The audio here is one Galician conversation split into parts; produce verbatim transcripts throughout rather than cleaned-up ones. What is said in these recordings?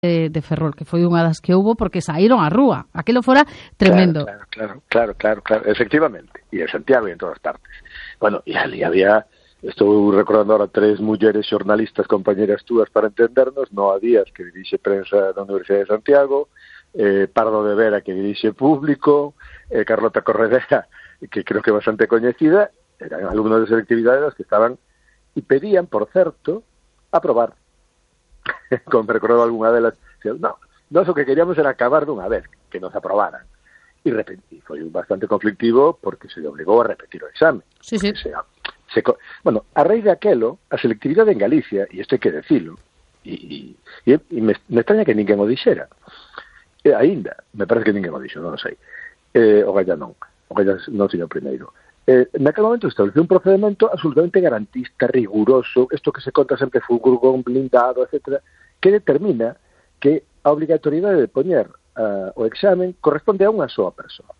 de, de Ferrol, que foi unha das que houbo porque saíron á rúa. Aquilo fora tremendo. Claro, claro, claro, claro, claro, efectivamente. E en Santiago e en todas partes. Bueno, e ali había, estou recordando ahora tres mulleres xornalistas, compañeras túas para entendernos, Noa Díaz, que dirixe prensa da Universidade de Santiago, eh, Pardo de Vera, que dirixe Público, eh, Carlota Corredera, que creo que é bastante coñecida, eran alumnos de selectividade das que estaban e pedían, por certo, aprobar. Como recordo algunha delas, no, nós o que queríamos era acabar dunha vez, que nos aprobaran. E repetí, foi bastante conflictivo porque se obligou a repetir o exame. Sí, sí. Se, se, bueno, a raíz de aquelo, a selectividade en Galicia, e isto hai que decilo, e, e, e me, me extraña que ninguén o dixera. E aínda, me parece que ninguén o dixo, non sei. Eh, o Galla non, o Galla non señor primeiro. Eh, naquele momento estableceu un procedimento absolutamente garantista, riguroso, isto que se conta sempre furgón blindado, etcétera, que determina que a obrigatoriedade de poñer uh, o examen corresponde a unha soa persoa.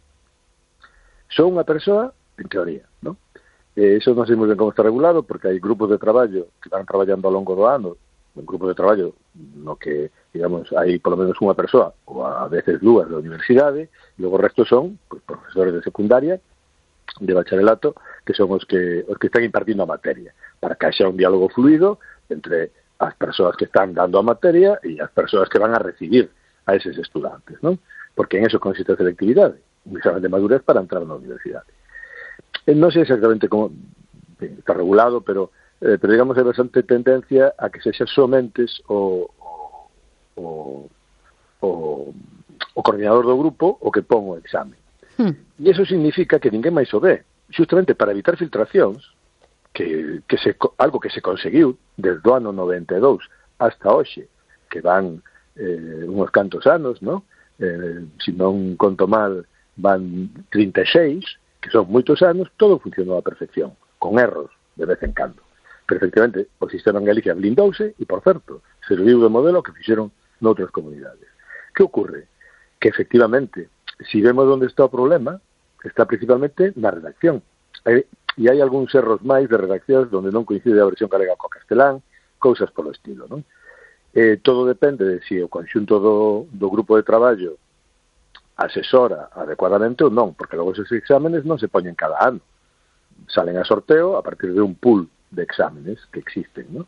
Só unha persoa, en teoría, non? Eh, eso non sei moi ben como está regulado, porque hai grupos de traballo que van traballando ao longo do ano, un grupo de traballo no que, digamos, hai polo menos unha persoa, ou a veces dúas da universidade, e logo o resto son pues, profesores de secundaria, de bacharelato, que son os que os que están impartindo a materia, para que haxa un diálogo fluido entre as persoas que están dando a materia e as persoas que van a recibir a eses estudantes, non? Porque en eso consiste a selectividade, un examen de madurez para entrar na universidade. Eh, non sei exactamente como está regulado, pero, eh, pero digamos, hai bastante tendencia a que sexa somentes o, o, o, o coordinador do grupo o que pon o examen. Hmm. E iso significa que ninguén máis o ve, justamente para evitar filtracións, que, que se, algo que se conseguiu desde o ano noventa e dous hasta hoxe, que van eh, uns cantos anos, ¿no? Eh, se non conto mal, van trinta e seis, que son moitos anos, todo funcionou a perfección, con erros de vez en cando. Pero, efectivamente, o sistema en Galicia blindouse e, por certo, serviu de modelo que fixeron noutras comunidades. Que ocorre? Que, efectivamente, si vemos onde está o problema, está principalmente na redacción. E hai algúns erros máis de redaccións onde non coincide a versión galega co castelán, cousas polo estilo, non? Eh, todo depende de si o conxunto do, do grupo de traballo asesora adecuadamente ou non, porque logo esos exámenes non se poñen cada ano. Salen a sorteo a partir de un pool de exámenes que existen, non?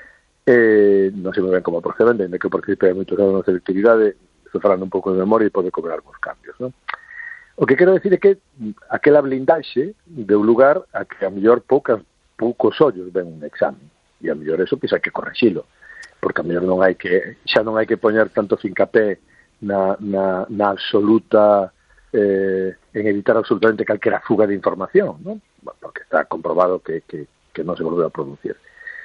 Eh, non sei moi ben como proceden, dende que participe de moitos anos na selectividade, estou falando un pouco de memoria e pode cobrar algúns cambios, non? O que quero decir é que aquela blindaxe deu lugar a que a mellor poucas, poucos ollos ven un examen, e a mellor eso pois hai que correxilo, porque a mellor non hai que, xa non hai que poñer tanto fincapé na, na, na absoluta eh, en evitar absolutamente calquera fuga de información, non? Porque está comprobado que, que, que non se volveu a producir.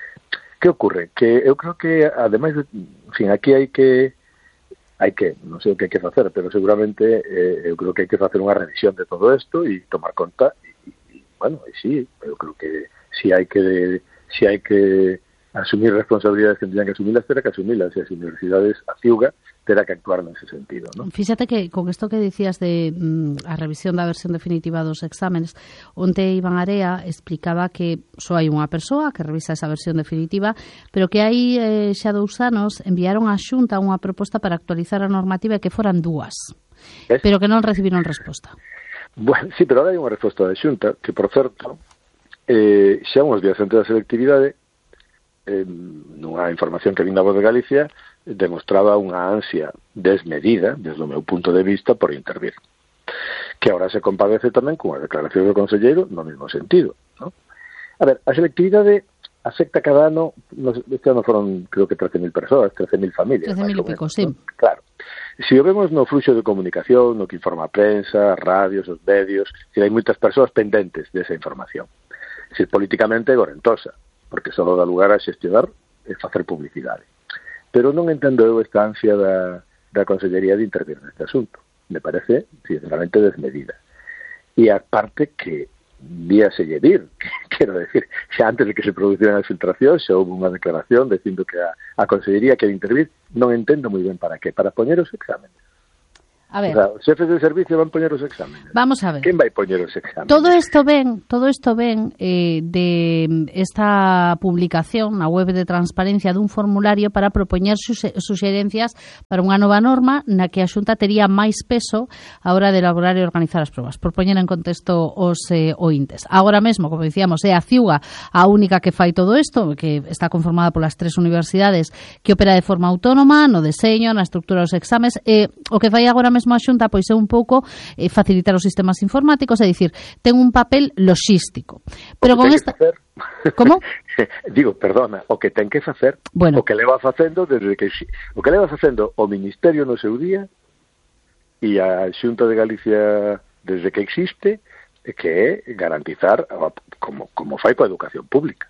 Que ocorre? Que eu creo que, ademais, de, en fin, aquí hai que hai que, non sei o que hai que facer, pero seguramente eh, eu creo que hai que facer unha revisión de todo isto e tomar conta e, e bueno, e sí, eu creo que si hai que si hai que asumir responsabilidades que tendrían que asumirlas, terá que asumirlas, e as universidades, a ciuga, terá que actuar nese sentido, ¿no? Fíxate que con isto que dicías de mm, a revisión da versión definitiva dos exámenes, onte Iván Area explicaba que só hai unha persoa que revisa esa versión definitiva, pero que hai eh, xa dous anos enviaron á Xunta unha proposta para actualizar a normativa e que foran dúas, ¿Es? Pero que non recibiron resposta. Bueno, sí, pero ahora hai unha resposta da Xunta que, por certo, eh, xa uns días antes da selectividade, eh, nunha información que vin da Voz de Galicia, demostraba unha ansia desmedida, desde o meu punto de vista, por intervir. Que agora se compadece tamén con a declaración do conselleiro no mesmo sentido, ¿no? A ver, a selectividade afecta cada ano, este ano foron, creo que trece mil persoas, trece mil familias. trece mil e pico, sí. ¿No? Claro. Se o vemos no fluxo de comunicación, no que informa a prensa, as radios, os medios, se hai moitas persoas pendentes desa información. Se políticamente é gorentosa, porque só dá lugar a xestionar e facer publicidade. Pero non entendo eu esta ansia da, da Consellería de intervir neste asunto. Me parece, sinceramente, desmedida. E a parte que vía se lle dir, quero decir, xa antes de que se produciran as filtracións, xa houve unha declaración dicindo que a, a Consellería quere intervir, non entendo moi ben para qué, para poñer os exámenes. A ver. O sea, os xefes de servicio van poñer os exámenes. Vamos a ver. Quen vai poñer os exámenes? Todo isto ven, todo isto ven eh, de esta publicación na web de transparencia dun formulario para propoñer suxerencias para unha nova norma na que a Xunta tería máis peso a hora de elaborar e organizar as probas. Por poñer en contexto os eh, ointes. Agora mesmo, como dicíamos, é a Ciuga a única que fai todo isto, que está conformada polas tres universidades que opera de forma autónoma, no deseño, na estructura dos exames. Eh, o que fai agora mesmo a Xunta pois é un pouco eh, facilitar os sistemas informáticos, é dicir, ten un papel loxístico. Pero con esta facer... Como? Digo, perdona, o que ten que facer, bueno. o que leva facendo desde que o que leva facendo o Ministerio no seu día e a Xunta de Galicia desde que existe, que é garantizar como como fai coa educación pública.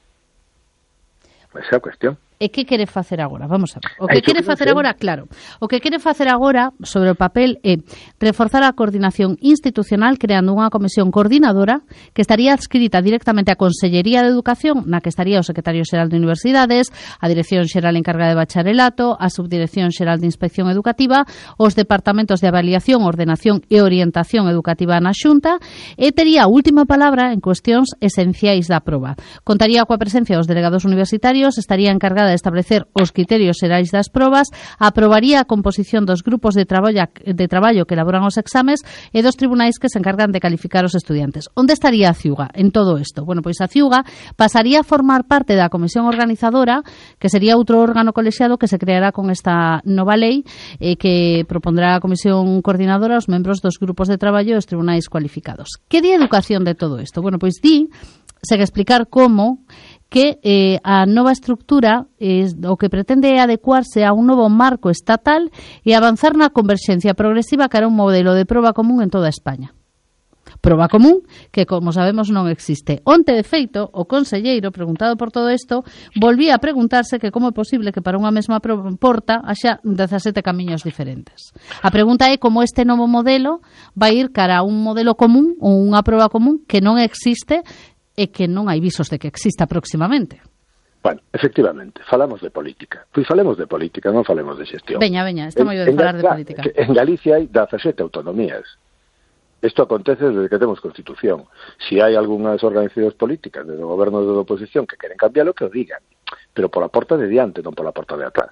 Esa é a cuestión. E que quere facer agora? Vamos a ver. O que quere facer agora, claro, o que quere facer agora sobre o papel é reforzar a coordinación institucional creando unha comisión coordinadora que estaría adscrita directamente á Consellería de Educación, na que estaría o Secretario Xeral de Universidades, a Dirección Xeral encargada de Bacharelato, a Subdirección Xeral de Inspección Educativa, os departamentos de avaliación, ordenación e orientación educativa na Xunta, e tería a última palabra en cuestións esenciais da proba. Contaría coa presencia dos delegados universitarios, estaría encargada de establecer os criterios xerais das probas, aprobaría a composición dos grupos de traballo, de traballo que elaboran os exames e dos tribunais que se encargan de calificar os estudiantes. Onde estaría a Ciuga en todo isto? Bueno, pois a Ciuga pasaría a formar parte da comisión organizadora, que sería outro órgano colexiado que se creará con esta nova lei eh, que propondrá a comisión coordinadora aos membros dos grupos de traballo e os tribunais cualificados. Que di educación de todo isto? Bueno, pois di, segue explicar como que eh, a nova estructura eh, o que pretende é adecuarse a un novo marco estatal e avanzar na converxencia progresiva cara a un modelo de proba común en toda España. Proba común que, como sabemos, non existe. Onte, de feito, o conselleiro, preguntado por todo isto, volvía a preguntarse que como é posible que para unha mesma porta haxa dezasete camiños diferentes. A pregunta é como este novo modelo vai ir cara a un modelo común ou unha proba común que non existe e que non hai visos de que exista próximamente. Bueno, efectivamente, falamos de política. Pois falemos de política, non falemos de xestión. Veña, veña, está moi ben falar de política. En Galicia hai dezasete autonomías. Isto acontece desde que temos Constitución. Si hai algunhas organizacións políticas desde o goberno de oposición que queren cambiarlo, que o digan. Pero pola porta de diante, non pola porta de atrás.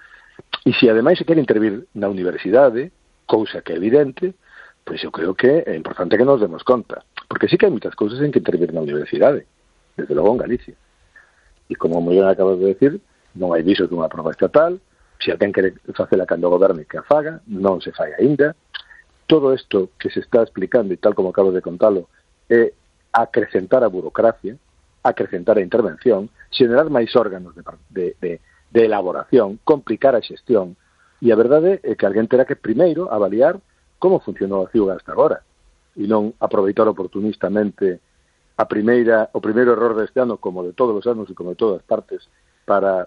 E se ademais se quere intervir na universidade, cousa que é evidente, pois eu creo que é importante que nos demos conta. Porque sí que hai moitas cousas en que intervir na universidade, desde logo en Galicia. E como moi ben acabas de decir, non hai viso dunha proba estatal, se alguén quere facela cando goberne que a faga, non se fai aínda. Todo isto que se está explicando, e tal como acabas de contalo, é acrecentar a burocracia, acrecentar a intervención, xenerar máis órganos de, de, de, de elaboración, complicar a xestión, e a verdade é que alguén terá que primeiro avaliar como funcionou a Ciuga hasta agora, e non aproveitar oportunistamente a primeira, o primeiro error deste ano, como de todos os anos e como de todas partes, para,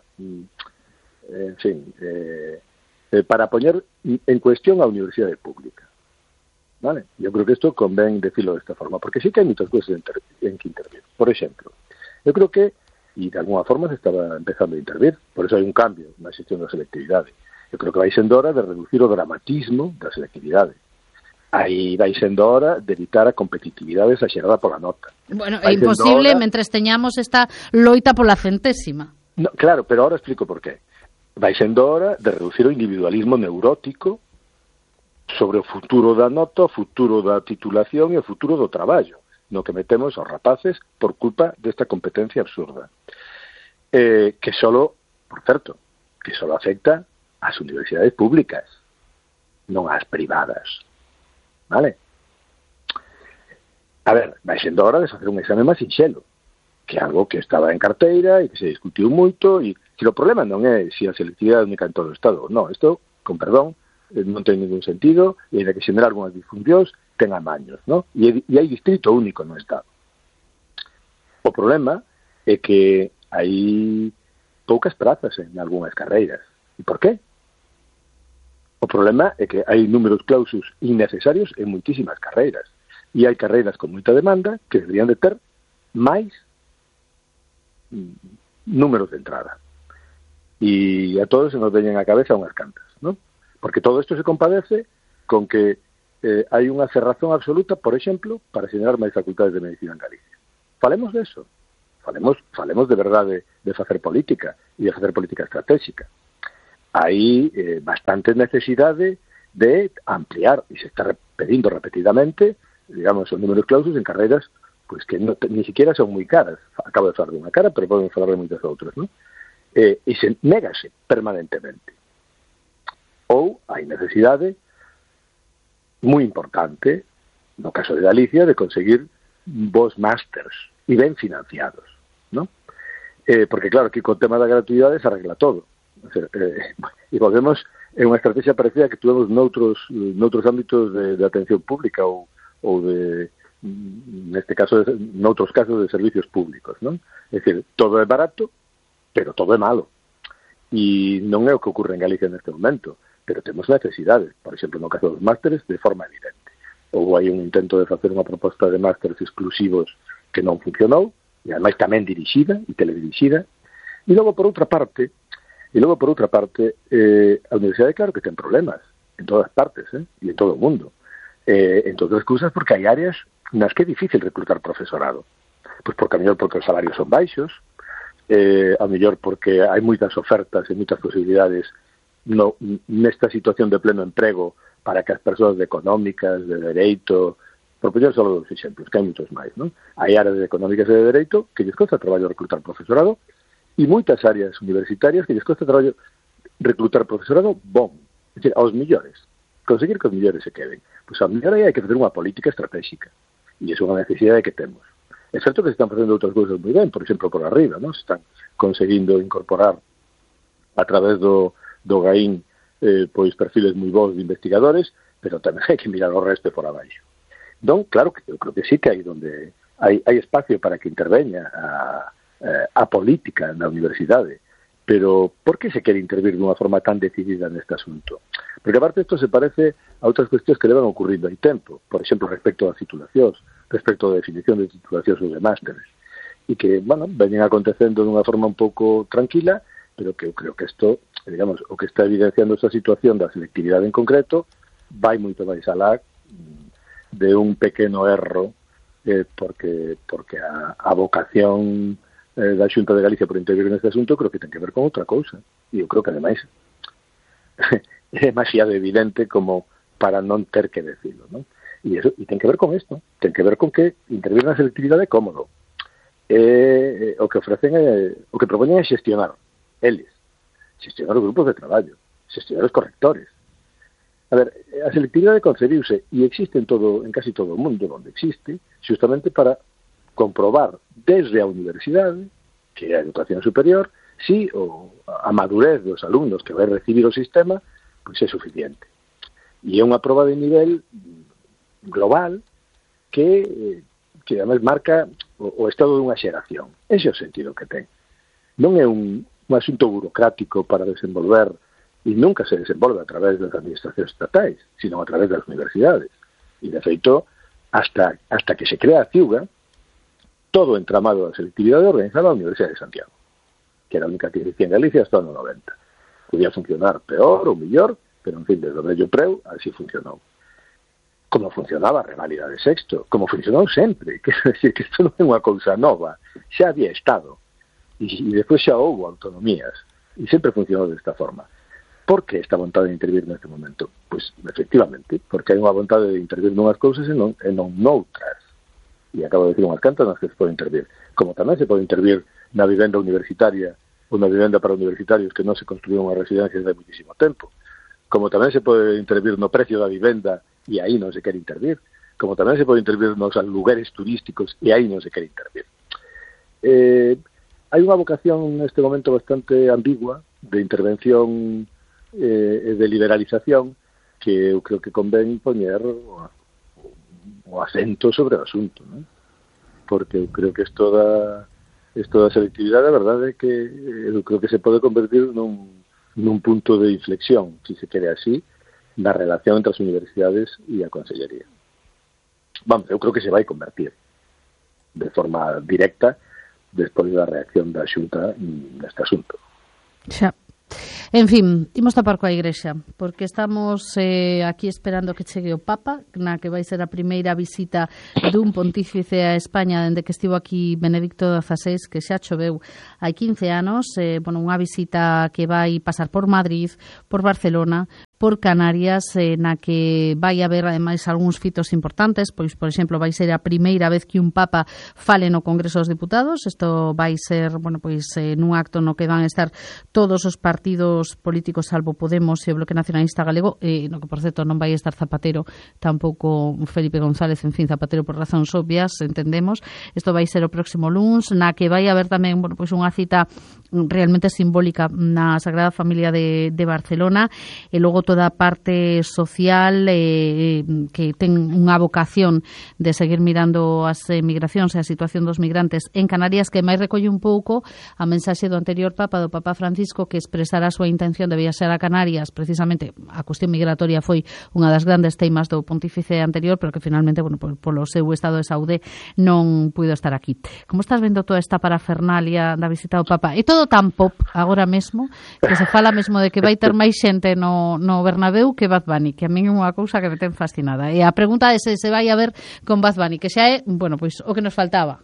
eh, en fin, eh, eh, para poñer en cuestión a universidade pública. Vale? Eu creo que isto convén decirlo desta forma, porque sí que hai moitas cousas en, ter, en que intervir. Por exemplo, eu creo que, e de alguna forma se estaba empezando a intervir, por eso hai un cambio na xestión da selectividade. Eu creo que vai sendo hora de reducir o dramatismo da selectividade. Aí vai sendo hora de evitar a competitividade exagerada pola nota. Bueno, é imposible hora... mentres teñamos esta loita pola centésima. No, claro, pero ahora explico por qué. Vai sendo hora de reducir o individualismo neurótico sobre o futuro da nota, o futuro da titulación e o futuro do traballo, no que metemos aos rapaces por culpa desta competencia absurda. Eh, que solo, por certo, que solo afecta ás universidades públicas, non ás privadas. Vale? A ver, vai sendo hora de facer un exame máis sinxelo, que é algo que estaba en carteira e que se discutiu moito, e que o problema non é se a selectividade é única en todo o Estado. Non, isto, con perdón, non ten ningún sentido, e de que xenerar algunhas disfuncións ten amaños, non? E, e hai distrito único no Estado. O problema é que hai poucas prazas en algunhas carreiras. E por qué? O problema é que hai números clausus innecesarios en moitísimas carreiras. E hai carreiras con moita demanda que deberían de ter máis números de entrada. E a todos se nos veñen a cabeza unhas cantas, non? Porque todo isto se compadece con que eh, hai unha cerrazón absoluta, por exemplo, para xenerar máis facultades de medicina en Galicia. Falemos de eso. Falemos, falemos de verdade de facer política e de facer política estratégica. Hai eh, bastante necesidade de ampliar, e se está pedindo repetidamente, digamos, os números clausos en carreiras pues que no, ni siquiera son moi caras. Acabo de falar de unha cara, pero podemos falar de moitas outras, non? Eh, e se negase permanentemente. Ou hai necesidade moi importante, no caso de Galicia, de conseguir vos másters e ben financiados, non? Eh, porque claro, aquí con o tema da gratuidade se arregla todo. O sea, eh, e volvemos en unha estrategia parecida que tuvemos noutros, noutros ámbitos de, de atención pública ou, ou de, neste caso, de, noutros casos de servicios públicos, non? É dicir, todo é barato, pero todo é malo. E non é o que ocorre en Galicia neste momento, pero temos necesidades, por exemplo, no caso dos másteres, de forma evidente. Ou hai un intento de facer unha proposta de másteres exclusivos que non funcionou, e ademais tamén dirixida e teledirixida, e logo, por outra parte, e logo, por outra parte, eh, a universidade, claro que ten problemas, en todas partes, eh, e en todo o mundo. Eh, en todas as cousas, porque hai áreas nas que é difícil reclutar profesorado. Pois porque a mellor porque os salarios son baixos, eh, a mellor porque hai moitas ofertas e moitas posibilidades no, nesta situación de pleno emprego para que as persoas de económicas, de dereito, por poñer só dos exemplos, que hai moitos máis, non? Hai áreas de económicas e de dereito que lles costa traballo reclutar profesorado e moitas áreas universitarias que lles costa traballo reclutar profesorado bom, é dicir, aos millores, conseguir que os millores se queden. Pois a mellor aí hai que facer unha política estratégica e é unha necesidade que temos. É certo que se están facendo outras cousas moi ben, por exemplo, por arriba, non? Se están conseguindo incorporar a través do, do GAIN eh, pois perfiles moi bons de investigadores, pero tamén hai que mirar o resto por abaixo. Non, claro que eu creo que sí que hai donde hai, hai espacio para que interveña a, a política na universidade, pero por que se quere intervir dunha forma tan decidida neste asunto? Porque aparte isto se parece a outras cuestións que levan ocurrindo hai tempo, por exemplo, respecto das titulacións, respecto da definición de titulacións ou de másteres, e que, bueno, veñen acontecendo dunha forma un pouco tranquila, pero que eu creo que isto, digamos, o que está evidenciando esta situación da selectividade en concreto, vai moito máis alá de un pequeno erro, eh, porque porque a, a vocación eh, da Xunta de Galicia por intervir neste asunto creo que ten que ver con outra cousa, e eu creo que ademais é demasiado evidente como para non ter que decirlo, non? E, eso, e ten que ver con isto, ten que ver con que intervir na selectividade é cómodo. Eh, o que ofrecen é, o que propoñen é xestionar eles, xestionar os grupos de traballo, xestionar os correctores. A ver, a selectividade concebiuse e existe en todo, en casi todo o mundo onde existe, justamente para comprobar desde a universidade, que é a educación superior, si o, a madurez dos alumnos que vai recibir o sistema pois é suficiente. E é unha proba de nivel global que, que además marca o, o estado dunha xeración. Ese é o sentido que ten. Non é un, un asunto burocrático para desenvolver, e nunca se desenvolve a través das administracións estatais, sino a través das universidades. E, de feito, hasta, hasta que se crea a CIUGA, todo o entramado da selectividade organizaba a Universidade de Santiago, que era a única que existía en Galicia hasta o noventa. Podía funcionar peor ou mellor, pero, en fin, desde o vello preu, así funcionou. Como funcionaba a reválida de sexto, como funcionou sempre, quero decir que isto non é unha cousa nova, xa había estado, e, e despois xa houve autonomías, e sempre funcionou desta forma. Por que esta vontade de intervir neste momento? Pois, efectivamente, porque hai unha vontade de intervir nunhas cousas e non, e non noutras. E acabo de decir unhas cantas nas que se pode intervir. Como tamén se pode intervir na vivenda universitaria ou na vivenda para universitarios que non se construíron unha residencia de muitísimo tempo. Como tamén se pode intervir no precio da vivenda e aí non se quere intervir. Como tamén se pode intervir nos lugares turísticos e aí non se quere intervir. Eh, hai unha vocación neste momento bastante ambigua de intervención e eh, de liberalización que eu creo que convén poñer o, o acento sobre o asunto, non? Porque eu creo que isto da, isto da selectividade, a verdade é que eu creo que se pode convertir nun, nun punto de inflexión, se se quere así, na relación entre as universidades e a Consellería. Vamos, eu creo que se vai convertir de forma directa despois da reacción da Xunta neste asunto. Xa. En fin, imos tapar coa Igrexa, porque estamos eh, aquí esperando que chegue o Papa, na que vai ser a primeira visita dun pontífice a España dende que estivo aquí Benedicto dezasseis, que xa choveu hai quince anos, eh, bueno, unha visita que vai pasar por Madrid, por Barcelona, por Canarias, eh, na que vai haber ademais algúns fitos importantes, pois, por exemplo, vai ser a primeira vez que un Papa fale no Congreso dos Diputados. Isto vai ser, bueno, pois, eh, nun acto no que van estar todos os partidos políticos, salvo Podemos e o Bloque Nacionalista Galego, e no que, por certo, non vai estar Zapatero, tampouco Felipe González, en fin, Zapatero por razóns obvias, entendemos. Isto vai ser o próximo luns, na que vai haber tamén, bueno, pois, unha cita realmente simbólica na Sagrada Familia de, de Barcelona, e logo toda a parte social eh, que ten unha vocación de seguir mirando as migracións e a situación dos migrantes en Canarias, que máis recolle un pouco a mensaxe do anterior Papa, do Papa Francisco, que expresara a súa intención de viaxar a Canarias. Precisamente a cuestión migratoria foi unha das grandes teimas do pontífice anterior, pero que finalmente, bueno, polo seu estado de saúde non puido estar aquí. Como estás vendo toda esta parafernalia da visita do Papa? E todo tan pop agora mesmo, que se fala mesmo de que vai ter máis xente no, no Bernabéu que Bad Bunny, que a min é unha cousa que me ten fascinada. E a pregunta é se se vai a ver con Bad Bunny, que xa é, bueno, pois o que nos faltaba.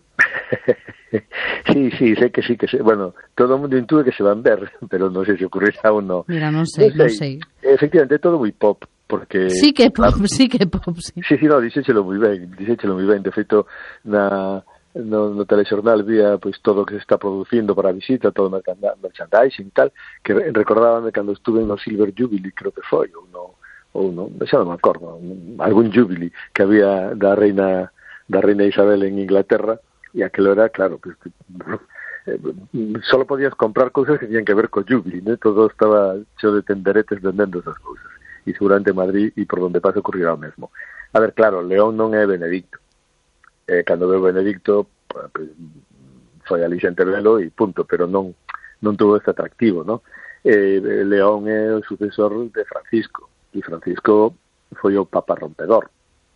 Sí, sí, sé que sí, que sé. Bueno, todo o mundo intúe que se van ver, pero non sei se ocurrirá ou non. Mira, non sei, non sei. Efectivamente, é todo moi pop, porque... Sí que é pop, claro, sí que é pop, sí. Sí, sí, no, dixéchelo moi ben, dixéchelo moi ben. De feito, na... No, no telexornal vía pois todo o que se está producindo para a visita, todo o merchandising e tal, que recordábame cando estuve no Silver Jubilee, creo que foi, ou no, ou no, xa non me acordo, algún Jubilee que había da reina da reina Isabel en Inglaterra, e aquilo era, claro, pues, eh, solo podías comprar cousas que tenían que ver co Jubilee, ¿no? Todo estaba xo de tenderetes vendendo esas cousas, e seguramente en Madrid e por donde pase ocurrirá o mesmo. A ver, claro, León non é Benedicto. Eh, cando veo Benedicto, pues, foi ali xente velo e punto, pero non non tuvo este atractivo, ¿no? Eh, León é o sucesor de Francisco, e Francisco foi o Papa rompedor.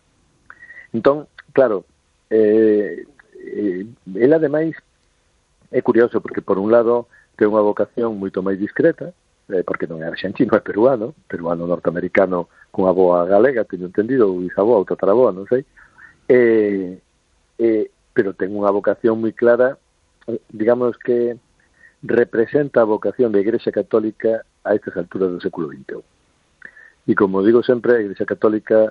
Entón, claro, eh, eh, ele ademais é curioso, porque por un lado ten unha vocación moito máis discreta, eh, porque non é argentino, é peruano, peruano norteamericano cunha boa galega, teño entendido, ou bisaboa, ou tataraboa, non sei, eh, Eh, pero ten unha vocación moi clara, digamos que representa a vocación da Igrexa Católica a estas alturas do século vinte e un. E como digo sempre, a Igrexa Católica,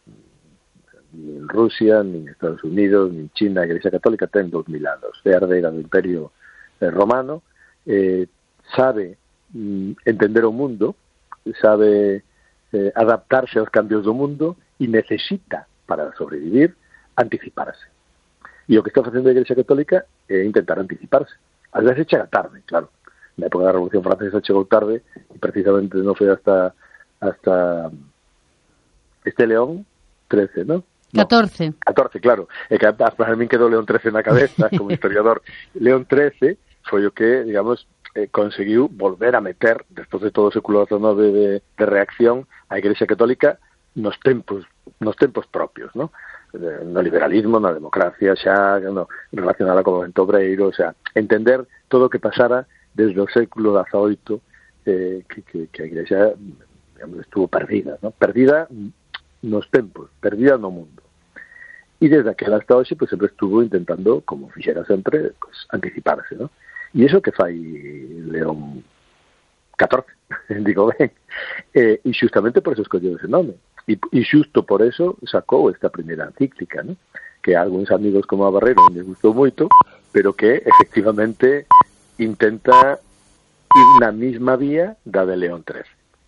nin Rusia, nin Estados Unidos, nin China, a Igrexa Católica ten dos mil anos, é herdeira do Imperio Romano, eh, sabe mm, entender o mundo, sabe eh, adaptarse aos cambios do mundo e necesita, para sobrevivir, anticiparse. E o que está facendo a Igrexa Católica é intentar anticiparse. Ás veces chega tarde, claro. Na época da Revolución Francesa chegou tarde e precisamente non foi hasta hasta este León trece, ¿no? catorce. No, catorce, claro. E que para mí quedou León trece na cabeza como historiador. León trece foi o que, digamos, eh, conseguiu volver a meter, despois de todo o século dezenove de, de reacción, a Igrexa Católica nos tempos, nos tempos propios, ¿no? No liberalismo, na democracia xa no, relacionada co movimento obreiro, o sea, entender todo o que pasara desde o século dezaoito, eh, que, que, que a Igrexa, digamos, estuvo perdida, ¿no? Perdida nos tempos, perdida no mundo. E desde aquela hasta hoxe, pues, sempre estuvo intentando, como fixera sempre, pues, anticiparse, ¿no? E iso que fai León catorce, digo ben, eh, e xustamente por eso escolleu ese nome. E, e xusto por eso sacou esta primeira encíclica, ¿no? Que a algúns amigos como a Barreiro non les gustou moito, pero que efectivamente intenta ir na mesma vía da de León trece.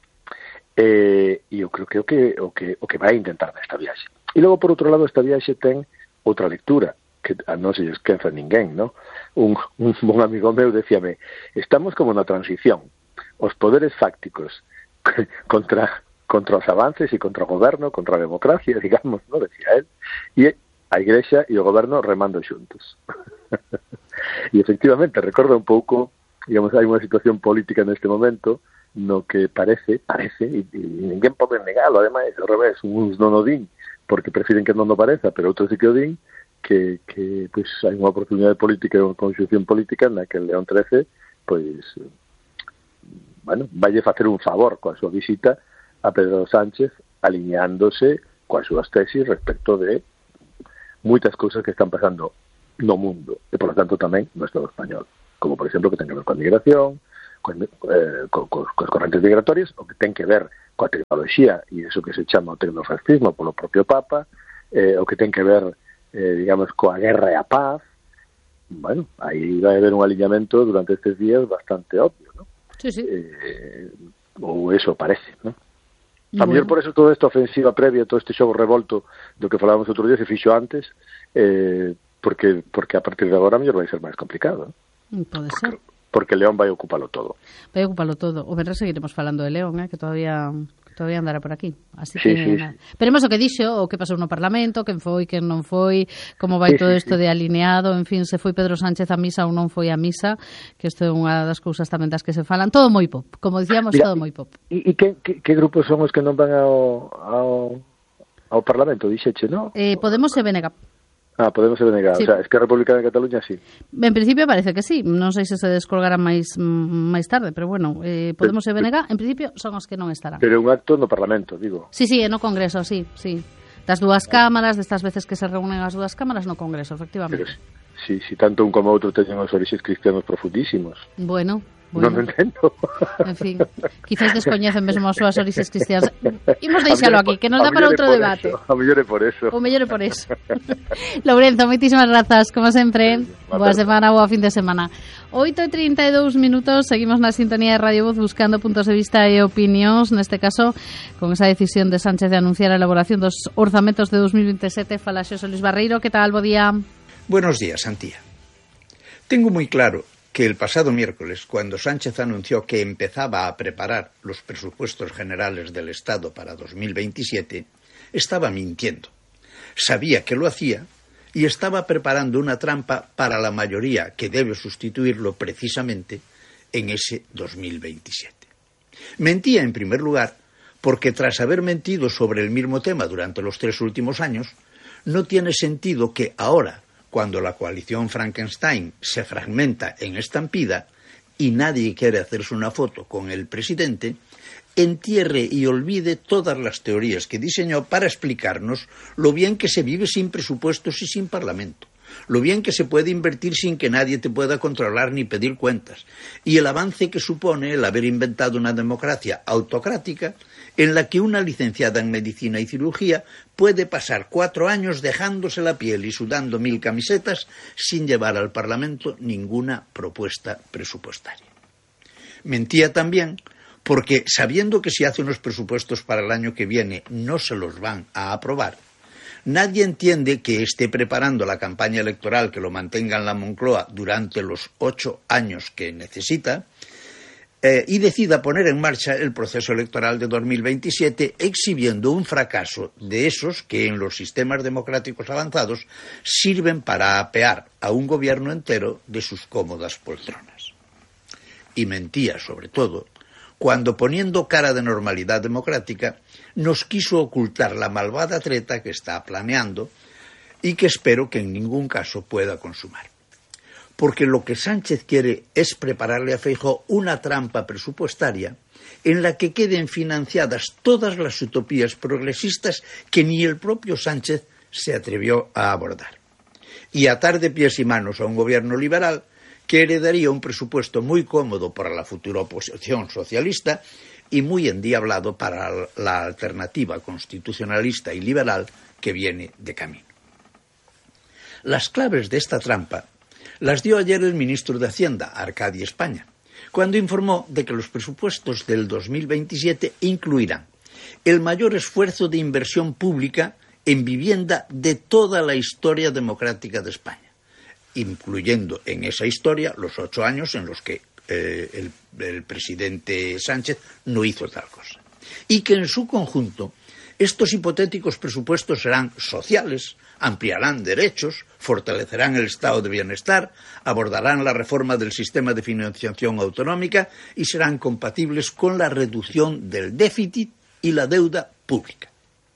Eh, e eu creo que o que o que o que vai intentar nesta viaxe. E logo, por outro lado, esta viaxe ten outra lectura, que a non se esqueza ninguén, ¿no? Un, un bon amigo meu decíame, estamos como na transición, os poderes fácticos contra contra os avances e contra o goberno, contra a democracia, digamos, ¿no? Decía él, e a Igrexa e o goberno remando xuntos. E efectivamente, recorda un pouco, digamos, hai unha situación política neste momento no que parece, parece, e, e ninguén pode negalo, ademais, ao revés, uns non o din, porque prefiren que non o pareza, pero outros sí que o din, que, que pues, hai unha oportunidade política e unha conxunción política na que el León trece, pois, bueno, valle facer un favor coa súa visita a Pedro Sánchez, alineándose coas súas tesis respecto de moitas cousas que están pasando no mundo e, por lo tanto, tamén no Estado español, como, por exemplo, que ten que ver coa migración, con, eh, con, con, con as correntes migratorias, o que ten que ver coa tecnoloxía e iso que se chama o tecnofascismo polo propio Papa, eh, o que ten que ver, eh, digamos, coa guerra e a paz. Bueno, aí vai haber un alineamento durante estes días bastante obvio, ¿no? Sí, sí. Eh, ou eso parece, ¿no? A Bueno. mellor por eso toda esta ofensiva previa, todo este xogo revolto do que falábamos outro día se fixo antes, eh, porque porque a partir de agora a mellor vai ser máis complicado, ¿no? Pode ser. Porque León vai ocupalo todo. Vai ocupalo todo. O venres seguiremos falando de León, eh, que todavía todavía andará por aquí. Así sí, que sí, nada. sí. Veremos o que dixo, o que pasou no Parlamento, quen foi, quen non foi, como vai sí, todo sí, isto sí. de alineado, en fin, se foi Pedro Sánchez a misa ou non foi a misa, que isto é unha das cousas tamén das que se falan. Todo moi pop, como dicíamos, Mira, todo moi pop. E, e que, que, que grupos son os que non van ao, ao, ao Parlamento, dixeche, non? Eh, Podemos e B N G. Ah, Podemos ser negar, Sí. o sea, es que a República de Cataluña sí. En principio parece que sí, non sei se se descolgarán máis máis tarde, pero bueno, eh, Podemos e B N G, en principio son os que non estarán. Pero un acto no Parlamento, digo. Sí, sí, no Congreso, sí, sí. Das dúas cámaras, destas veces que se reúnen as dúas cámaras no Congreso, efectivamente. Pero si, si tanto un como outro teñen os orixes cristianos profundísimos. Bueno, Non bueno. o entendo. En fin, quizás descoñecen mesmo as súas orixes cristianas. Imos deixalo A aquí, mellor- que nos dá a para mellor é outro por debate. eso, a mellor é por eso. O mellor é por eso. Lourenzo, moitísimas grazas, como sempre. Boa semana, boa fin de semana. oito e trinta e dous minutos, seguimos na sintonía de Radio Voz buscando puntos de vista e opinións, neste caso, con esa decisión de Sánchez de anunciar a elaboración dos orzamentos de dos mil veintisiete. Fala Xosé Luis Barreiro, que tal, bo día? Buenos días, Antía. Tengo muy claro que el pasado miércoles, cuando Sánchez anunció que empezaba a preparar los presupuestos generales del Estado para dos mil veintisiete, estaba mintiendo. Sabía que lo hacía y estaba preparando una trampa para la mayoría que debe sustituirlo precisamente en ese dos mil veintisiete. Mentía, en primer lugar, porque tras haber mentido sobre el mismo tema durante los tres últimos años, no tiene sentido que ahora, cuando la coalición Frankenstein se fragmenta en estampida y nadie quiere hacerse una foto con el presidente, entierre y olvide todas las teorías que diseñó para explicarnos lo bien que se vive sin presupuestos y sin parlamento, lo bien que se puede invertir sin que nadie te pueda controlar ni pedir cuentas, y el avance que supone el haber inventado una democracia autocrática en la que una licenciada en medicina y cirugía puede pasar cuatro años dejándose la piel y sudando mil camisetas sin llevar al Parlamento ninguna propuesta presupuestaria. Mentía también porque, sabiendo que si hace unos presupuestos para el año que viene no se los van a aprobar, nadie entiende que esté preparando la campaña electoral que lo mantenga en la Moncloa durante los ocho años que necesita, Eh, y decida poner en marcha el proceso electoral de dos mil veintisiete, exhibiendo un fracaso de esos que en los sistemas democráticos avanzados sirven para apear a un gobierno entero de sus cómodas poltronas. Y mentía, sobre todo, cuando, poniendo cara de normalidad democrática, nos quiso ocultar la malvada treta que está planeando y que espero que en ningún caso pueda consumar. Porque lo que Sánchez quiere es prepararle a Feijóo una trampa presupuestaria en la que queden financiadas todas las utopías progresistas que ni el propio Sánchez se atrevió a abordar. Y atar de pies y manos a un gobierno liberal que heredaría un presupuesto muy cómodo para la futura oposición socialista y muy endiablado para la alternativa constitucionalista y liberal que viene de camino. Las claves de esta trampa las dio ayer el ministro de Hacienda, Arcadi España, cuando informó de que los presupuestos del dos mil veintisiete incluirán el mayor esfuerzo de inversión pública en vivienda de toda la historia democrática de España, incluyendo en esa historia los ocho años en los que eh, el, el presidente Sánchez no hizo tal cosa. Y que en su conjunto estos hipotéticos presupuestos serán sociales, ampliarán derechos, fortalecerán el estado de bienestar, abordarán la reforma del sistema de financiación autonómica y serán compatibles con la reducción del déficit y la deuda pública.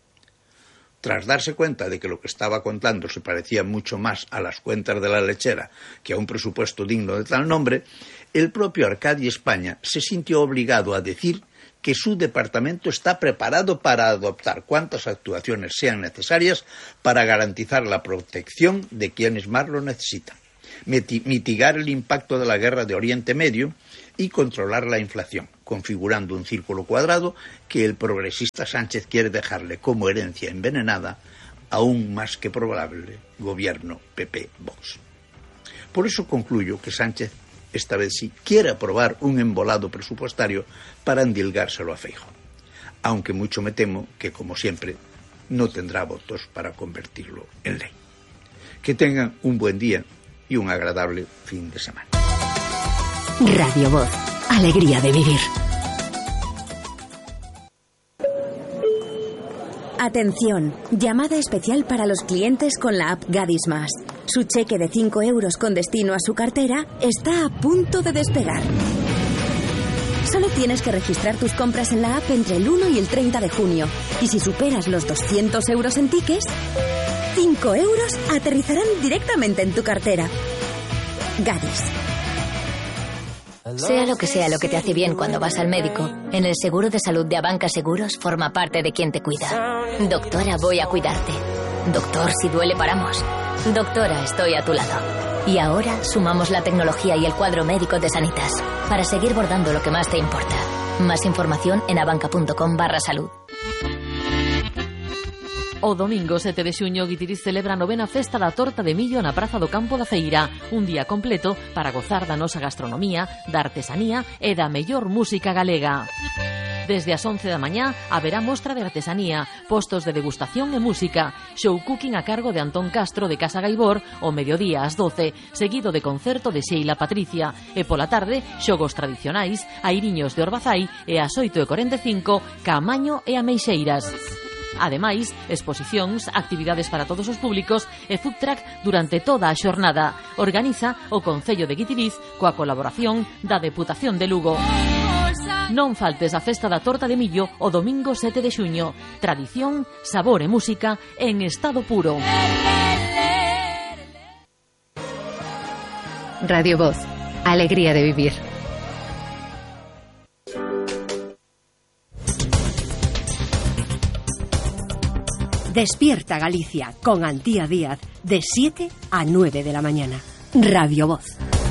Tras darse cuenta de que lo que estaba contando se parecía mucho más a las cuentas de la lechera que a un presupuesto digno de tal nombre, el propio Arcadia España se sintió obligado a decir que su departamento está preparado para adoptar cuantas actuaciones sean necesarias para garantizar la protección de quienes más lo necesitan, mitigar el impacto de la guerra de Oriente Medio y controlar la inflación, configurando un círculo cuadrado que el progresista Sánchez quiere dejarle como herencia envenenada a un más que probable gobierno P P-Vox. Por eso concluyo que Sánchez esta vez sí quiere aprobar un embolado presupuestario para endilgárselo a Feijóo, aunque mucho me temo que, como siempre, no tendrá votos para convertirlo en ley. Que tengan un buen día y un agradable fin de semana. Radio Voz, alegría de vivir. Atención, llamada especial para los clientes con la app Gadis Más. Su cheque de cinco euros con destino a su cartera está a punto de despegar. Solo tienes que registrar tus compras en la app entre el uno y el treinta de junio. Y si superas los doscientos euros en tickets, cinco euros aterrizarán directamente en tu cartera. Gadis. Sea lo que sea lo que te hace bien cuando vas al médico, en el seguro de salud de Abanca Seguros forma parte de quien te cuida. Doctora, voy a cuidarte. Doctor, si duele paramos. Doctora, estoy a tu lado. Y ahora sumamos la tecnología y el cuadro médico de Sanitas para seguir bordando lo que más te importa. Más información en abanca.com barra salud. O domingo sete de xuño Guitiriz celebra a novena festa da torta de millo na Praza do Campo da Feira, un día completo para gozar da nosa gastronomía, da artesanía e da mellor música galega. Desde as once da mañá haberá mostra de artesanía, postos de degustación e música, show cooking a cargo de Antón Castro de Casa Gaibor o mediodía ás doce, seguido de concerto de Sheila Patricia, e pola tarde xogos tradicionais, airiños de Orbazai e ás oito e corenta e cinco Caamaño e Ameixeiras. Ademais, exposicións, actividades para todos os públicos e food truck durante toda a xornada. Organiza o Concello de Guitiriz coa colaboración da Deputación de Lugo. Non faltes a festa da torta de millo o domingo sete de xuño. Tradición, sabor e música en estado puro. Radio Voz, alegría de vivir. Despierta Galicia con Antía Díaz de siete a nueve de la mañana. Radio Voz.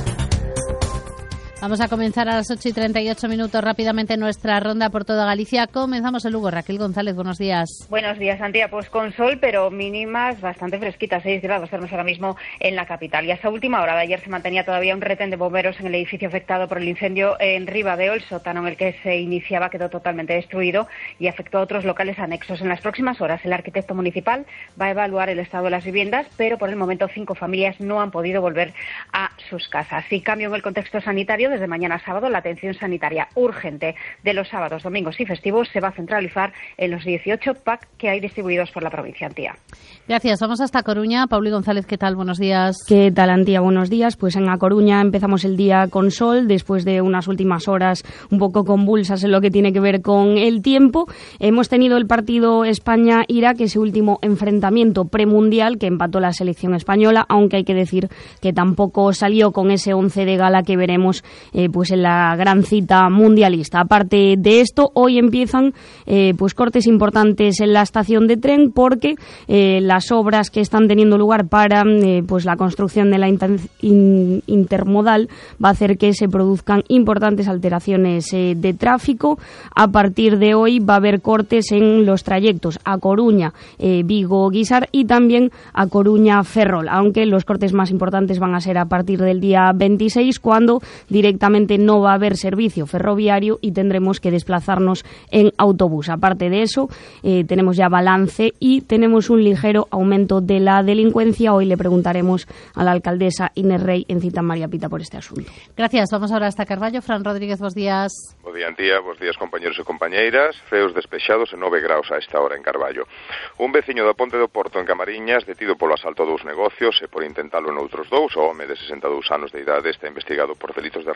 Vamos a comenzar a las ocho y treinta y ocho minutos rápidamente nuestra ronda por toda Galicia. Comenzamos en Lugo. Raquel González, buenos días. Buenos días, Antía. Pues con sol, pero mínimas bastante fresquitas, seis grados tenemos ahora mismo en la capital. Y hasta última hora de ayer se mantenía todavía un retén de bomberos en el edificio afectado por el incendio en Ribadeo. El sótano en el que se iniciaba quedó totalmente destruido y afectó a otros locales anexos. En las próximas horas el arquitecto municipal va a evaluar el estado de las viviendas, pero por el momento cinco familias no han podido volver a sus casas. Y cambio en el contexto sanitario. Desde mañana sábado la atención sanitaria urgente de los sábados, domingos y festivos se va a centralizar en los dieciocho P A C que hay distribuidos por la provincia, Antía. Gracias. Vamos hasta Coruña. Pauli González, ¿qué tal? Buenos días. ¿Qué tal, Antía? Buenos días. Pues en A Coruña empezamos el día con sol, después de unas últimas horas un poco convulsas en lo que tiene que ver con el tiempo. Hemos tenido el partido España-Irak, ese último enfrentamiento premundial que empató la selección española, aunque hay que decir que tampoco salió con ese once de gala que veremos eh, pues en la gran cita mundialista. Aparte de esto, hoy empiezan eh, pues cortes importantes en la estación de tren porque eh, las obras que están teniendo lugar para eh, pues la construcción de la inter in intermodal va a hacer que se produzcan importantes alteraciones eh, de tráfico. A partir de hoy va a haber cortes en los trayectos a Coruña, eh, Vigo, Guisar y también a Coruña, Ferrol, aunque los cortes más importantes van a ser a partir del día veintiséis, cuando directamente no va a haber servicio ferroviario y tendremos que desplazarnos en autobús. Aparte de eso, eh, tenemos ya balance y tenemos un ligero aumento de la delincuencia. Hoy le preguntaremos a la alcaldesa Inés Rey en Cita María Pita por este asunto. Gracias. Vamos ahora hasta Carballo. Fran Rodríguez, buenos días. Bo día, Antía. Bos días, compañeros e compañeiras. Feos despexados e nove graus a esta hora en Carballo. Un veciño da Ponte do Porto en Camariñas, detido polo asalto a dous negocios e por intentalo noutros dous, o home de sesenta e dous anos de idade está investigado por delitos de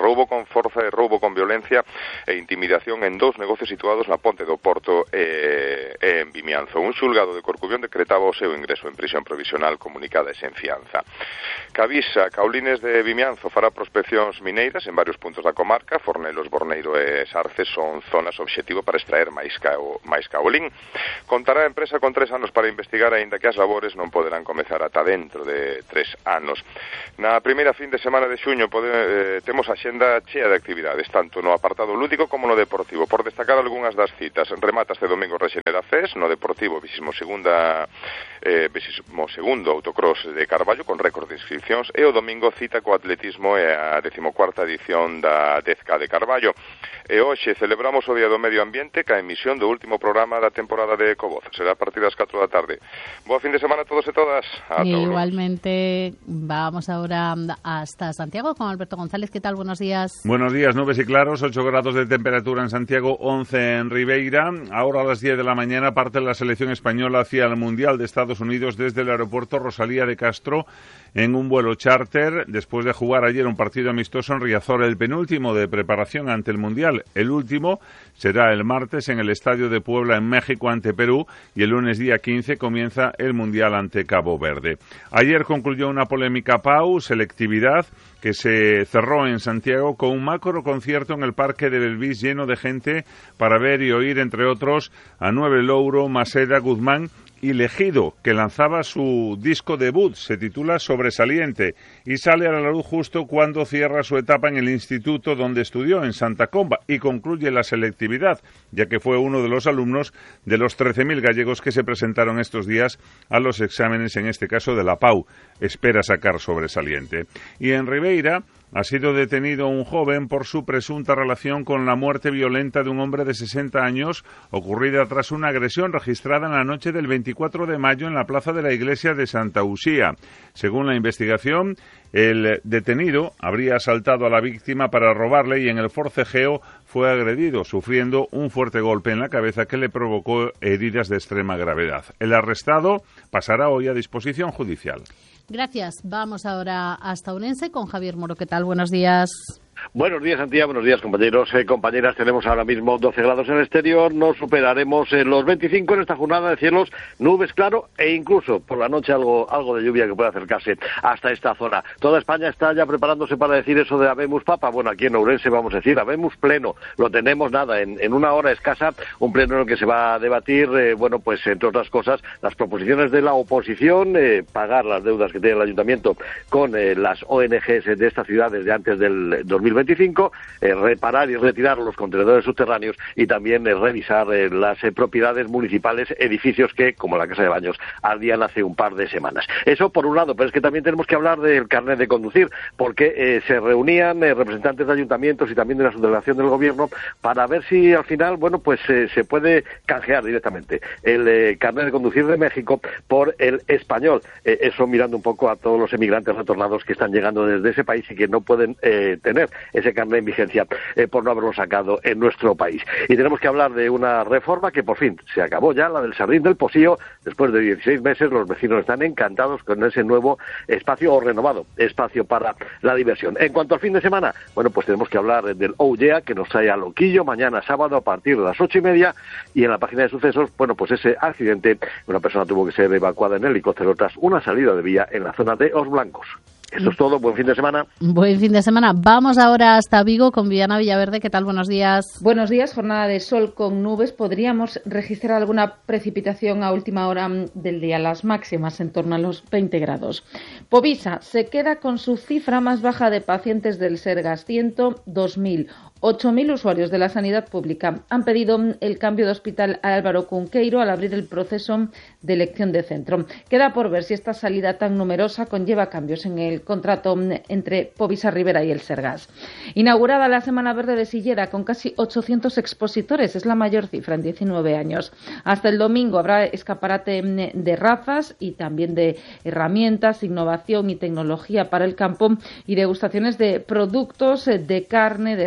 roubo con forza e roubo con violencia e intimidación en dous negocios situados na Ponte do Porto e, e en Vimianzo. Un xulgado de Corcubión decretaba o seu ingreso en prisión provisional comunicada e sen fianza. Cavisa, Caulines de Vimianzo fará prospeccións mineiras en varios puntos da comarca. Fornelos, Borneiro e Sarces son zonas obxectivo para extraer máis, cao, máis caolín. Contará a empresa con tres anos para investigar, aínda que as labores non poderán comezar ata dentro de tres anos. Na primeira fin de semana de xuño pode, eh, temos a xenda chea de actividades, tanto no apartado lúdico como no deportivo. Por destacar algunhas das citas, remata este domingo Rexenera Fest, no deportivo vigésimo segunda eh, vigésimo segundo autocross de Carballo con récord de inscripcións, e o domingo cita co atletismo e a decimocuarta edición da dez K de Carballo. E hoxe celebramos o Día do Medio Ambiente ca emisión do último programa da temporada de Ecovoz. Será a partir das catro da tarde. Boa fin de semana a todos e todas. A Igualmente, vamos ahora hasta Santiago con Alberto González. ¿Qué tal? Buenos días. Buenos días, nubes y claros, ocho grados de temperatura en Santiago, once en Ribeira. Ahora a las diez de la mañana parte la selección española hacia el Mundial de Estados Unidos desde el aeropuerto Rosalía de Castro en un vuelo charter, después de jugar ayer un partido amistoso en Riazor, el penúltimo de preparación ante el Mundial. El último será el martes en el Estadio de Puebla en México ante Perú, y el lunes día quince comienza el Mundial ante Cabo Verde. Ayer concluyó una polémica P A U, selectividad, que se cerró en Santiago con un macro concierto en el Parque de Belvís lleno de gente para ver y oír, entre otros, a Nueve Louro, Maseda, Guzmán y Legido, que lanzaba su disco debut, se titula Sobresaliente, y sale a la luz justo cuando cierra su etapa en el instituto donde estudió, en Santa Comba, y concluye la selectividad, ya que fue uno de los alumnos de los trece mil gallegos que se presentaron estos días a los exámenes, en este caso de la P A U. Espera sacar sobresaliente. Y en Ribeira ha sido detenido un joven por su presunta relación con la muerte violenta de un hombre de sesenta años ocurrida tras una agresión registrada en la noche del veinticuatro de mayo en la plaza de la iglesia de Santa Usía. Según la investigación, el detenido habría asaltado a la víctima para robarle y en el forcejeo fue agredido, sufriendo un fuerte golpe en la cabeza que le provocó heridas de extrema gravedad. El arrestado pasará hoy a disposición judicial. Gracias. Vamos ahora hasta Ourense con Javier Moro. ¿Qué tal? Buenos días. Buenos días, Antía, buenos días, compañeros, eh, compañeras. Tenemos ahora mismo doce grados en el exterior, no superaremos eh, los veinticinco en esta jornada de cielos, nubes, claro, e incluso por la noche algo algo de lluvia que puede acercarse hasta esta zona. Toda España está ya preparándose para decir eso de Habemus Papa. Bueno, aquí en Ourense vamos a decir Habemus pleno. Lo tenemos, nada, en, en una hora escasa, un pleno en el que se va a debatir, eh, bueno, pues entre otras cosas, las proposiciones de la oposición, eh, pagar las deudas que tiene el ayuntamiento con eh, las O N Ges de esta ciudad desde antes del dos mil veinticinco, eh, reparar y retirar los contenedores subterráneos y también eh, revisar eh, las eh, propiedades municipales, edificios que, como la Casa de Baños, ardían hace un par de semanas. Eso por un lado, pero es que también tenemos que hablar del carnet de conducir, porque eh, se reunían eh, representantes de ayuntamientos y también de la subdelegación del gobierno para ver si al final, bueno, pues eh, se puede canjear directamente el eh, carnet de conducir de México por el español. Eh, eso mirando un poco a todos los emigrantes retornados que están llegando desde ese país y que no pueden eh, tener ese carnet en vigencia eh, por no haberlo sacado en nuestro país. Y tenemos que hablar de una reforma que por fin se acabó ya, la del Sardín del Posío. Después de dieciséis meses los vecinos están encantados con ese nuevo espacio o renovado espacio para la diversión. En cuanto al fin de semana, bueno, pues tenemos que hablar del Oujea, que nos trae a Loquillo mañana sábado a partir de las ocho y media, y en la página de sucesos, bueno, pues ese accidente, una persona tuvo que ser evacuada en helicóptero tras una salida de vía en la zona de Os Blancos. Esto es todo, buen fin de semana. Buen fin de semana. Vamos ahora hasta Vigo con Viviana Villaverde. ¿Qué tal? Buenos días. Buenos días, jornada de sol con nubes. Podríamos registrar alguna precipitación a última hora del día, las máximas en torno a los veinte grados. Povisa se queda con su cifra más baja de pacientes del Sergas, ciento dos mil. ocho mil usuarios de la sanidad pública han pedido el cambio de hospital a Álvaro Cunqueiro al abrir el proceso de elección de centro. Queda por ver si esta salida tan numerosa conlleva cambios en el contrato entre Povisa Rivera y el Sergas. Inaugurada la Semana Verde de Silleda con casi ochocientos expositores, es la mayor cifra en diecinueve años. Hasta el domingo habrá escaparate de razas y también de herramientas, innovación y tecnología para el campo y degustaciones de productos de carne de razas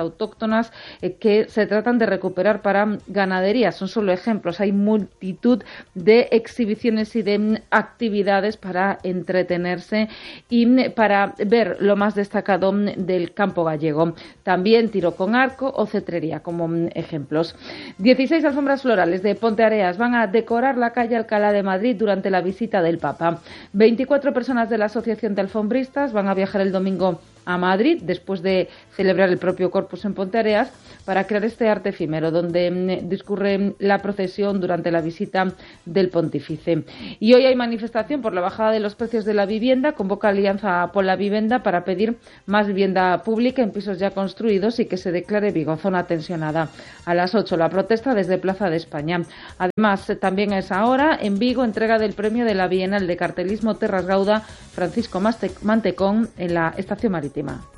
autóctonas eh, que se tratan de recuperar para ganadería. Son solo ejemplos. Hay multitud de exhibiciones y de actividades para entretenerse y para ver lo más destacado del campo gallego. También tiro con arco o cetrería como ejemplos. dieciséis alfombras florales de Ponteareas van a decorar la calle Alcalá de Madrid durante la visita del Papa. veinticuatro personas de la Asociación de Alfombristas van a viajar el domingo a Madrid, después de celebrar el propio Corpus en Ponteareas, para crear este arte efímero, donde discurre la procesión durante la visita del pontífice. Y hoy hay manifestación por la bajada de los precios de la vivienda. Convoca Alianza por la Vivienda para pedir más vivienda pública en pisos ya construidos y que se declare Vigo zona tensionada. A las ocho la protesta desde Plaza de España. Además, también a esa hora, en Vigo, entrega del premio de la Bienal de Cartelismo Terras Gauda Francisco Mantecón en la estación marítima.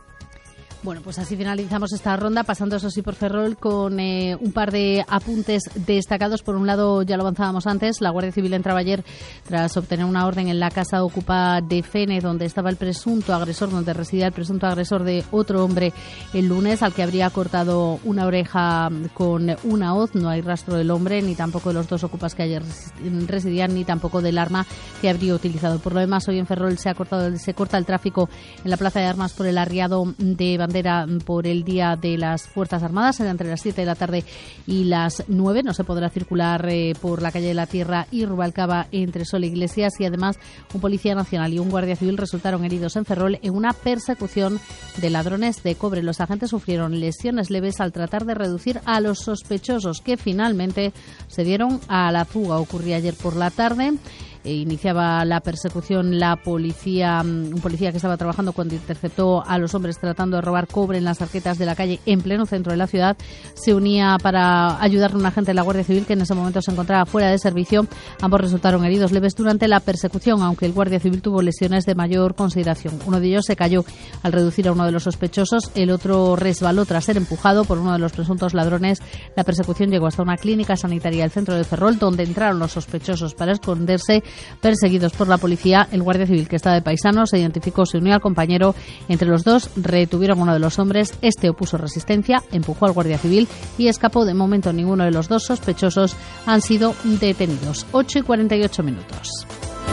Bueno, pues así finalizamos esta ronda, pasando eso sí por Ferrol con eh, un par de apuntes destacados. Por un lado, ya lo avanzábamos antes, la Guardia Civil entraba ayer tras obtener una orden en la casa ocupada de Fene, donde estaba el presunto agresor, donde residía el presunto agresor de otro hombre el lunes, al que habría cortado una oreja con una hoz. No hay rastro del hombre, ni tampoco de los dos ocupas que ayer residían, ni tampoco del arma que habría utilizado. Por lo demás, hoy en Ferrol se ha cortado, se corta el tráfico en la Plaza de Armas por el arriado de bandera por el Día de las Fuerzas Armadas. Entre las siete de la tarde y las nueve no se podrá circular eh, por la calle de la Tierra y Rubalcaba entre Sol e Iglesias, y además un policía nacional y un guardia civil resultaron heridos en Ferrol en una persecución de ladrones de cobre. Los agentes sufrieron lesiones leves al tratar de reducir a los sospechosos, que finalmente se dieron a la fuga. Ocurría ayer por la tarde. E iniciaba la persecución la policía, un policía que estaba trabajando cuando interceptó a los hombres tratando de robar cobre en las arquetas de la calle en pleno centro de la ciudad. Se unía para ayudarle a un agente de la Guardia Civil que en ese momento se encontraba fuera de servicio. Ambos resultaron heridos leves durante la persecución, aunque el Guardia Civil tuvo lesiones de mayor consideración. Uno de ellos se cayó al reducir a uno de los sospechosos, el otro resbaló tras ser empujado por uno de los presuntos ladrones. La persecución llegó hasta una clínica sanitaria del centro de Ferrol, donde entraron los sospechosos para esconderse. Perseguidos por la policía, el guardia civil, que estaba de paisano, se identificó, se unió al compañero. Entre los dos retuvieron a uno de los hombres. Este opuso resistencia, empujó al guardia civil y escapó. De momento, ninguno de los dos sospechosos han sido detenidos. ocho y cuarenta y ocho minutos.